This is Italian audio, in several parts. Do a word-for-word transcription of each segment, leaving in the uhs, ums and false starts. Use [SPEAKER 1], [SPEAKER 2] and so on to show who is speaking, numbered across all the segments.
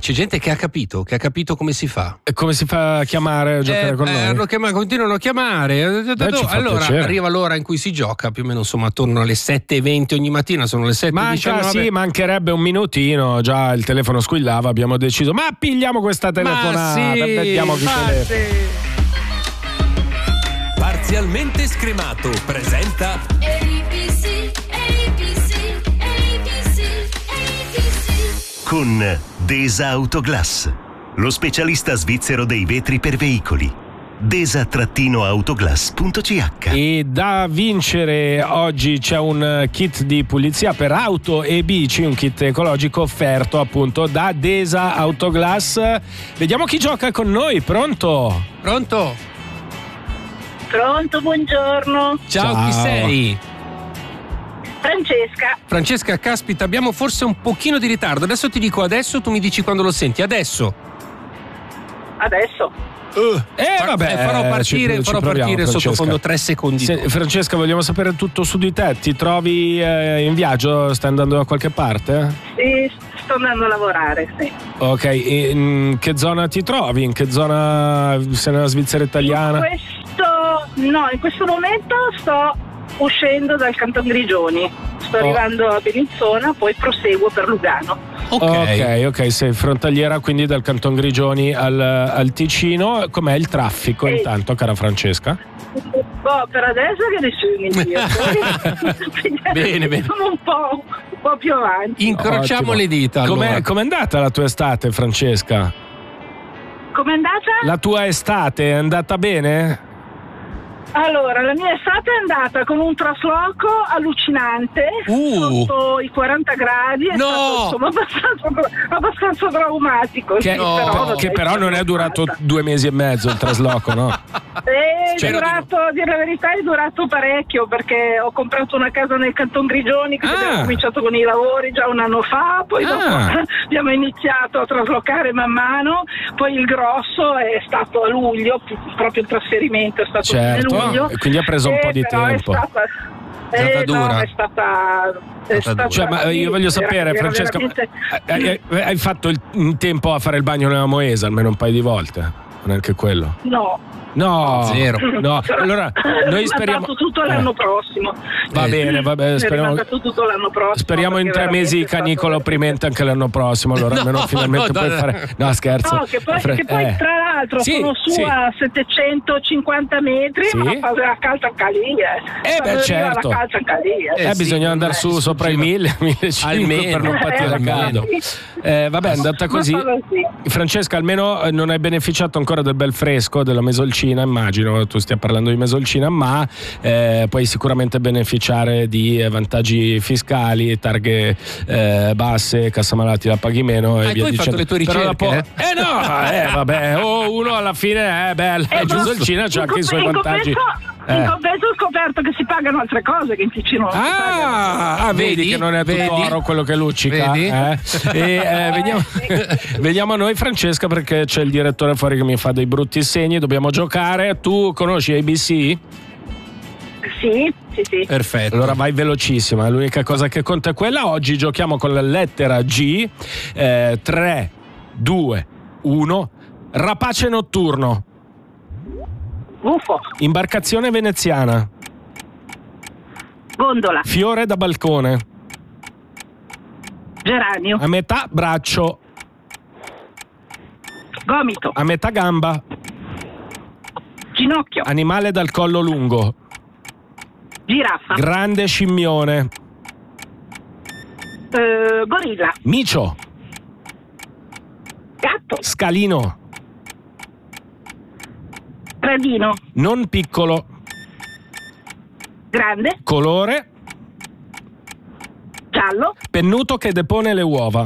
[SPEAKER 1] c'è gente che ha capito, che ha capito come si fa.
[SPEAKER 2] E come si fa a chiamare, a giocare
[SPEAKER 1] eh,
[SPEAKER 2] con
[SPEAKER 1] eh,
[SPEAKER 2] noi?
[SPEAKER 1] Hanno chiamato, continuano a chiamare.
[SPEAKER 2] Beh, ci fa
[SPEAKER 1] allora
[SPEAKER 2] piacere.
[SPEAKER 1] arriva l'ora in cui si gioca, più o meno insomma attorno alle sette e venti ogni mattina, sono le sette e diciannove.
[SPEAKER 2] Manca, sì, mancherebbe un minutino, già il telefono squillava, abbiamo deciso, ma pigliamo questa telefonata,
[SPEAKER 1] ma sì,
[SPEAKER 2] vediamo chi telefona.
[SPEAKER 1] sì.
[SPEAKER 3] Parzialmente scremato presenta
[SPEAKER 4] A B C, A B C, A B C, A B C.
[SPEAKER 5] Con Desa Autoglass, lo specialista svizzero dei vetri per veicoli. desa autoglass punto c h.
[SPEAKER 2] E da vincere oggi c'è un kit di pulizia per auto e bici, un kit ecologico offerto appunto da Desa Autoglass. Vediamo chi gioca con noi, pronto?
[SPEAKER 1] Pronto?
[SPEAKER 6] Pronto, buongiorno.
[SPEAKER 1] Ciao,
[SPEAKER 2] Ciao.
[SPEAKER 1] chi sei?
[SPEAKER 6] Francesca.
[SPEAKER 1] Francesca, caspita, abbiamo forse un pochino di ritardo. Adesso ti dico adesso, tu mi dici quando lo senti. Adesso.
[SPEAKER 6] Adesso.
[SPEAKER 1] Uh,
[SPEAKER 2] Eh,
[SPEAKER 1] fa-
[SPEAKER 2] vabbè,
[SPEAKER 1] farò partire,
[SPEAKER 2] ci- ci
[SPEAKER 1] farò
[SPEAKER 2] proviamo,
[SPEAKER 1] partire
[SPEAKER 2] Francesca.
[SPEAKER 1] sottofondo tre secondi.
[SPEAKER 2] Se- Francesca, vogliamo sapere tutto su di te. Ti trovi eh, in viaggio? Stai andando da qualche parte?
[SPEAKER 6] Sì, sto andando a lavorare, sì.
[SPEAKER 2] Ok, e in che zona ti trovi? In che zona? Sei nella Svizzera italiana?
[SPEAKER 6] In questo, no, in questo momento sto uscendo dal Canton Grigioni. Sto
[SPEAKER 2] Oh.
[SPEAKER 6] arrivando a Bellinzona, poi proseguo per Lugano.
[SPEAKER 1] Ok.
[SPEAKER 2] ok, ok, sei frontaliera quindi dal Canton Grigioni al, al Ticino. Com'è il traffico
[SPEAKER 6] Sì.
[SPEAKER 2] intanto, cara Francesca?
[SPEAKER 6] Boh, per adesso che nessuno mi dia.
[SPEAKER 1] Bene, bene.
[SPEAKER 6] Sono un po', un po' più avanti.
[SPEAKER 1] Incrociamo
[SPEAKER 2] Ottimo.
[SPEAKER 1] le dita. Allora.
[SPEAKER 2] Com'è, com'è andata la tua estate, Francesca?
[SPEAKER 6] Com'è andata?
[SPEAKER 2] La tua estate è andata bene?
[SPEAKER 6] Allora, la mia estate è andata con un trasloco allucinante
[SPEAKER 1] Uh.
[SPEAKER 6] sotto i quaranta gradi. È
[SPEAKER 1] No.
[SPEAKER 6] stato insomma abbastanza, abbastanza traumatico.
[SPEAKER 2] Che,
[SPEAKER 6] sì,
[SPEAKER 1] no.
[SPEAKER 6] però,
[SPEAKER 2] che
[SPEAKER 6] vabbè,
[SPEAKER 2] però non è durato
[SPEAKER 6] fatta.
[SPEAKER 2] due mesi e mezzo il trasloco, no?
[SPEAKER 6] È
[SPEAKER 1] Cioè,
[SPEAKER 6] durato, a dire la verità, è durato parecchio perché ho comprato una casa nel Canton Grigioni che
[SPEAKER 2] Ah.
[SPEAKER 6] abbiamo cominciato con i lavori già un anno fa, poi
[SPEAKER 2] Ah.
[SPEAKER 6] dopo abbiamo iniziato a traslocare man mano, poi il grosso è stato a luglio, proprio il trasferimento è stato
[SPEAKER 2] Certo,
[SPEAKER 6] a luglio.
[SPEAKER 2] e quindi ha preso un
[SPEAKER 6] Eh,
[SPEAKER 2] po' di
[SPEAKER 6] però
[SPEAKER 2] tempo.
[SPEAKER 6] È stata,
[SPEAKER 1] È stata
[SPEAKER 6] eh, no,
[SPEAKER 1] dura.
[SPEAKER 6] è stata, è
[SPEAKER 1] È stata
[SPEAKER 6] stata
[SPEAKER 2] Cioè, ma io voglio sapere,
[SPEAKER 6] era
[SPEAKER 2] Francesca,
[SPEAKER 6] veramente-
[SPEAKER 2] hai, hai- hai fatto il, in tempo a fare il bagno nella Moesa almeno un paio di volte? Neanche quello.
[SPEAKER 6] No.
[SPEAKER 2] No,
[SPEAKER 1] Zero.
[SPEAKER 2] No, allora noi speriamo.
[SPEAKER 6] Mandato tutto l'anno
[SPEAKER 2] Eh,
[SPEAKER 6] prossimo.
[SPEAKER 2] Va bene, va bene,
[SPEAKER 6] Mi è
[SPEAKER 2] speriamo.
[SPEAKER 6] rimandato tutto l'anno prossimo.
[SPEAKER 2] Speriamo in
[SPEAKER 6] perché
[SPEAKER 2] tre mesi
[SPEAKER 6] veramente è
[SPEAKER 2] canicolo
[SPEAKER 6] stato-
[SPEAKER 2] opprimente anche l'anno prossimo. Allora
[SPEAKER 1] No,
[SPEAKER 2] almeno finalmente
[SPEAKER 1] no,
[SPEAKER 2] puoi
[SPEAKER 1] no,
[SPEAKER 2] fare. No, scherzo.
[SPEAKER 6] No, che poi,
[SPEAKER 2] Fra-
[SPEAKER 6] che poi
[SPEAKER 2] eh.
[SPEAKER 6] tra l'altro
[SPEAKER 2] Sì,
[SPEAKER 6] sono su
[SPEAKER 2] sì.
[SPEAKER 6] a settecentocinquanta metri,
[SPEAKER 2] Sì.
[SPEAKER 6] ma fa la calza caliglia.
[SPEAKER 2] Eh, beh, certo.
[SPEAKER 6] La calza caliglia.
[SPEAKER 2] Eh,
[SPEAKER 1] Eh, sì,
[SPEAKER 2] bisogna andare su
[SPEAKER 1] eh,
[SPEAKER 2] sopra i mille, millecinquecento per non
[SPEAKER 1] Almeno,
[SPEAKER 2] patire
[SPEAKER 1] almeno.
[SPEAKER 2] caldo. Eh, vabbè, è andata così.
[SPEAKER 6] Ma così.
[SPEAKER 2] Francesca, almeno eh, non hai beneficiato ancora del bel fresco della Mesolcina, immagino tu stia parlando di Mesolcina, ma eh, puoi sicuramente beneficiare di eh, vantaggi fiscali, targhe eh, basse, cassa malati la paghi meno e
[SPEAKER 1] Ah,
[SPEAKER 2] via
[SPEAKER 1] tu hai fatto
[SPEAKER 2] dicendo.
[SPEAKER 1] le tue
[SPEAKER 2] Però la
[SPEAKER 1] ricerche,
[SPEAKER 2] po- eh no, eh vabbè, oh, uno alla fine è bella,
[SPEAKER 6] Eh,
[SPEAKER 2] e
[SPEAKER 6] ma-
[SPEAKER 2] Mesolcina c'ha
[SPEAKER 6] in
[SPEAKER 2] anche i suoi
[SPEAKER 6] comp- in
[SPEAKER 2] vantaggi.
[SPEAKER 6] compenso-
[SPEAKER 2] Eh.
[SPEAKER 6] In compenso ho scoperto che si pagano altre cose che in Ticino non si pagano.
[SPEAKER 2] Ah, ah, vedi,
[SPEAKER 1] Vedi?
[SPEAKER 2] che non è tutto
[SPEAKER 1] Vedi?
[SPEAKER 2] oro quello che luccica.
[SPEAKER 1] Vedi?
[SPEAKER 2] Eh? E, eh, veniamo, veniamo a noi, Francesca, perché c'è il direttore fuori che mi fa dei brutti segni. Dobbiamo giocare. Tu conosci A B C?
[SPEAKER 6] Sì, sì, sì.
[SPEAKER 1] Perfetto.
[SPEAKER 2] Allora vai velocissima. L'unica cosa che conta è quella. Oggi giochiamo con la lettera G. Eh, tre, due, uno. Rapace notturno.
[SPEAKER 6] Buffo,
[SPEAKER 2] Imbarcazione veneziana.
[SPEAKER 6] gondola,
[SPEAKER 2] Fiore da balcone.
[SPEAKER 6] geranio,
[SPEAKER 2] A metà braccio.
[SPEAKER 6] gomito,
[SPEAKER 2] A metà gamba.
[SPEAKER 6] ginocchio,
[SPEAKER 2] Animale dal collo lungo.
[SPEAKER 6] giraffa,
[SPEAKER 2] Grande scimmione.
[SPEAKER 6] eh, gorilla,
[SPEAKER 2] Micio.
[SPEAKER 6] gatto,
[SPEAKER 2] Scalino.
[SPEAKER 6] gradino,
[SPEAKER 2] Non piccolo.
[SPEAKER 6] grande,
[SPEAKER 2] Colore.
[SPEAKER 6] giallo,
[SPEAKER 2] Pennuto che depone le uova.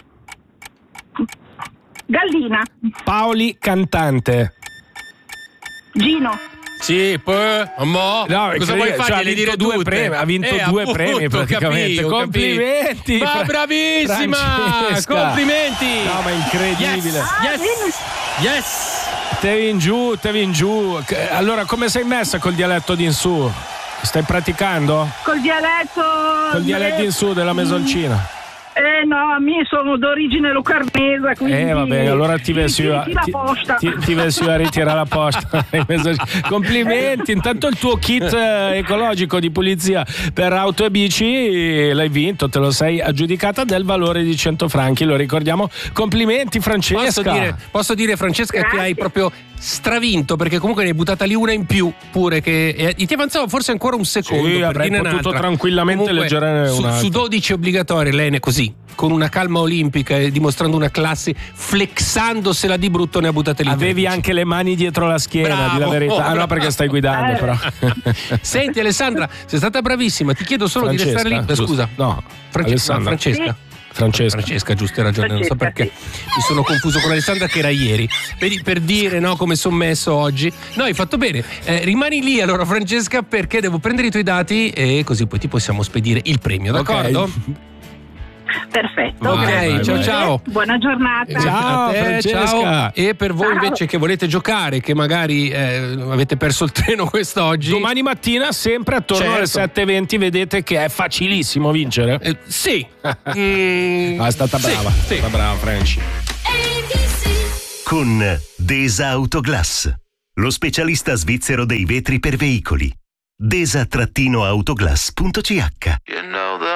[SPEAKER 6] gallina,
[SPEAKER 2] Paoli cantante.
[SPEAKER 6] Gino,
[SPEAKER 1] Sì, poi, mo,
[SPEAKER 2] No,
[SPEAKER 1] cosa
[SPEAKER 2] incredibile,
[SPEAKER 1] vuoi
[SPEAKER 2] cioè,
[SPEAKER 1] fargli?
[SPEAKER 2] ha
[SPEAKER 1] Le
[SPEAKER 2] vinto
[SPEAKER 1] dire
[SPEAKER 2] due
[SPEAKER 1] tutte?
[SPEAKER 2] premi, ha vinto
[SPEAKER 1] Eh,
[SPEAKER 2] due
[SPEAKER 1] appunto,
[SPEAKER 2] premi praticamente.
[SPEAKER 1] ho capito, ho
[SPEAKER 2] Complimenti,
[SPEAKER 1] capito. Ma
[SPEAKER 2] Fra-
[SPEAKER 1] bravissima!
[SPEAKER 2] Francesca.
[SPEAKER 1] Complimenti!
[SPEAKER 2] No, ma incredibile.
[SPEAKER 1] Yes, yes, yes.
[SPEAKER 2] Tevi in giù, tevi in giù. Che- Allora, come sei messa col dialetto di in su? Stai praticando?
[SPEAKER 6] col dialetto...
[SPEAKER 2] Col dialetto in su della Mesolcina.
[SPEAKER 6] Eh no, a me sono d'origine locarnesa, quindi
[SPEAKER 2] Eh va bene, allora ti versi
[SPEAKER 6] sì,
[SPEAKER 2] a,
[SPEAKER 6] sì, la
[SPEAKER 2] ti,
[SPEAKER 6] posta.
[SPEAKER 2] ti, ti versi a ritirare la posta. Complimenti, intanto il tuo kit eh, ecologico di pulizia per auto e bici l'hai vinto, te lo sei aggiudicata del valore di cento franchi, lo ricordiamo. Complimenti Francesca.
[SPEAKER 1] Posso dire, posso dire Francesca
[SPEAKER 6] Grazie.
[SPEAKER 1] che hai proprio stravinto, perché comunque ne hai buttata lì una in più pure, che e ti avanzava forse ancora un secondo.
[SPEAKER 2] Sì,
[SPEAKER 1] per
[SPEAKER 2] avrei
[SPEAKER 1] dirne
[SPEAKER 2] potuto
[SPEAKER 1] un'altra.
[SPEAKER 2] tranquillamente
[SPEAKER 1] Comunque,
[SPEAKER 2] leggere
[SPEAKER 1] su,
[SPEAKER 2] un'altra.
[SPEAKER 1] su dodici obbligatorie lei ne è così, con una calma olimpica e dimostrando una classe, flexandosela di brutto, ne ha buttate lì
[SPEAKER 2] Avevi
[SPEAKER 1] tredici.
[SPEAKER 2] anche le mani dietro la schiena,
[SPEAKER 1] Bravo,
[SPEAKER 2] di la verità. Ah no,
[SPEAKER 1] bravo.
[SPEAKER 2] perché stai guidando
[SPEAKER 6] Eh.
[SPEAKER 2] però.
[SPEAKER 1] Senti Alessandra, sei stata bravissima, ti chiedo solo
[SPEAKER 2] Francesca,
[SPEAKER 1] di restare lì.
[SPEAKER 2] giusto?
[SPEAKER 1] Scusa,
[SPEAKER 2] No,
[SPEAKER 1] Frances-
[SPEAKER 2] Alessandra.
[SPEAKER 1] no, Francesca.
[SPEAKER 6] Sì.
[SPEAKER 2] Francesca.
[SPEAKER 1] Francesca, giusto, hai ragione, non so
[SPEAKER 6] Francesca,
[SPEAKER 1] perché mi sono confuso con Alessandra che era ieri. Vedi, per dire no, come sono messo oggi. No, hai fatto bene. Eh, rimani lì allora Francesca, perché devo prendere i tuoi dati e così poi ti possiamo spedire il premio, d'accordo?
[SPEAKER 2] Ok.
[SPEAKER 6] Perfetto.
[SPEAKER 1] Ok,
[SPEAKER 6] grazie
[SPEAKER 1] ciao
[SPEAKER 6] mille.
[SPEAKER 1] ciao.
[SPEAKER 6] Buona giornata.
[SPEAKER 2] Ciao,
[SPEAKER 1] A te,
[SPEAKER 2] Francesca.
[SPEAKER 1] ciao. E per voi
[SPEAKER 6] Ciao.
[SPEAKER 1] invece che volete giocare, che magari eh, avete perso il treno quest'oggi.
[SPEAKER 2] Domani mattina sempre attorno
[SPEAKER 1] Certo.
[SPEAKER 2] alle sette e venti vedete che è facilissimo vincere.
[SPEAKER 1] Eh, sì. Mm,
[SPEAKER 2] Ah, è stata
[SPEAKER 1] sì,
[SPEAKER 2] brava.
[SPEAKER 1] sì.
[SPEAKER 2] È stata brava Franci.
[SPEAKER 4] A B C.
[SPEAKER 5] Con Desa Autoglass, lo specialista svizzero dei vetri per veicoli. desa autoglass punto c h